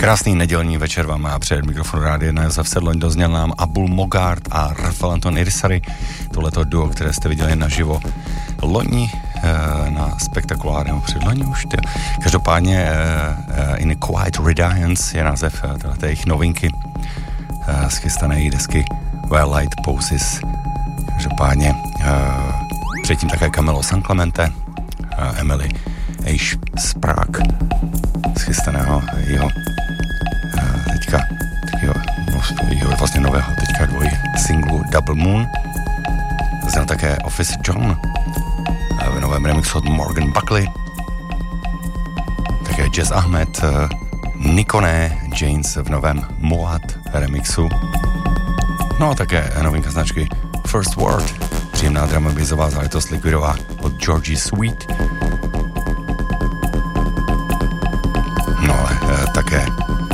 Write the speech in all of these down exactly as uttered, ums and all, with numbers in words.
Krásný nedělní večer vám má před mikrofonu Rádia jedna. Josef Sedloň, dozněl nám Abul Mogart a Rafael Anton Irisary. Tohleto duo, které jste viděli naživo loni na spektakulárním předloni už. Tě. Každopádně In a Quiet Riddance je název téhleté jejich novinky z chystané její desky Twilight Poses. Každopádně předtím také Camilo San Clemente, Emily H. Sprague z chystaného jeho teďka jeho, jeho vlastně nového teďka dvoj singlu Double Moon. Zněl také Officer John v novém remixu od Morgan Buckley, také Jazz Ahmed, Nikone Janes v novém Moat remixu, no a také novinka značky First Word, příjemná dramabizová záležitost Liquidová od Georgie Sweet. No ale eh, také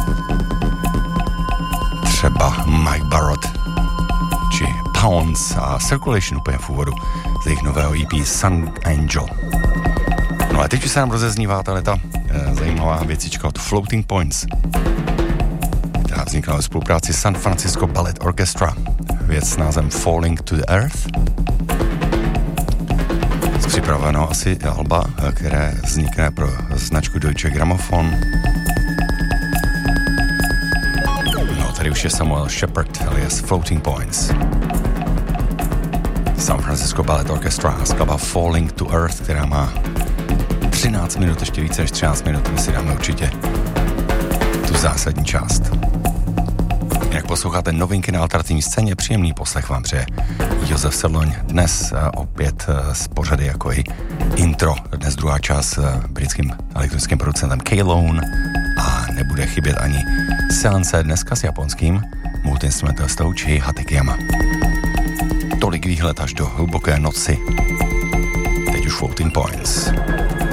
třeba Mike Barrett či Pounds a Circulation úplně v úvodu z jejich nového E P Sun Angel. No a teď už se nám rozeznívá tato eh, zajímavá věcička od Floating Points, která vznikla ve spolupráci San Francisco Ballet Orchestra. Věc s názvem Falling to the Earth. Připraveno asi alba, které vznikne pro značku Deutsche Grammophon. No, tady už je Samuel Shepard alias Floating Points. San Francisco Ballet Orchestra a skladba Falling to Earth, která má třináct minut, ještě více než třináct minut, my si dáme určitě tu zásadní část. Jak posloucháte novinky na alternativní scéně, příjemný poslech vám přeje Josef Sedloň. Dnes opět z pořady jako i intro. Dnes druhá část s britským elektronickým producentem K-Lone a nebude chybět ani seance dneska s japonským multiinstrumentalistou Chii Hatakeyama. Tolik výhled až do hluboké noci. Teď už Floating Points.